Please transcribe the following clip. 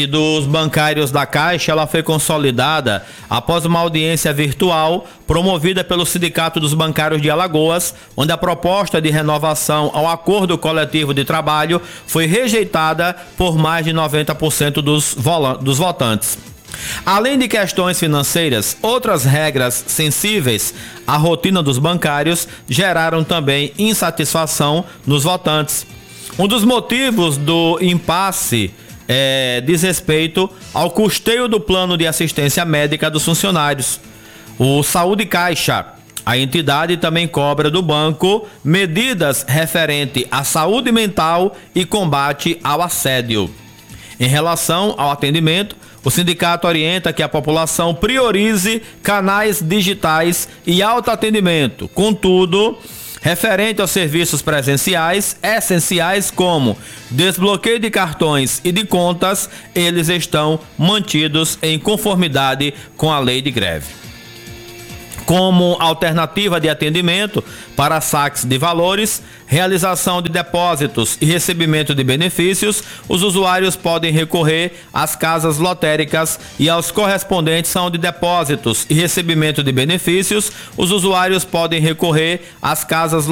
Dos bancários da Caixa, ela foi consolidada após uma audiência virtual promovida pelo Sindicato dos Bancários de Alagoas, onde a proposta de renovação ao acordo coletivo de trabalho foi rejeitada por mais de 90% dos votantes. Além de questões financeiras, outras regras sensíveis à rotina dos bancários geraram também insatisfação nos votantes. Um dos motivos do impasse diz respeito ao custeio do plano de assistência médica dos funcionários. O Saúde Caixa, a entidade, também cobra do banco medidas referentes à saúde mental e combate ao assédio. Em relação ao atendimento, o sindicato orienta que a população priorize canais digitais e autoatendimento. Contudo, referente aos serviços presenciais essenciais como desbloqueio de cartões e de contas, eles estão mantidos em conformidade com a lei de greve. Como alternativa de atendimento para saques de valores, realização de depósitos e recebimento de benefícios, os usuários podem recorrer às casas lotéricas e aos correspondentes de depósitos e recebimento de benefícios, os usuários podem recorrer às casas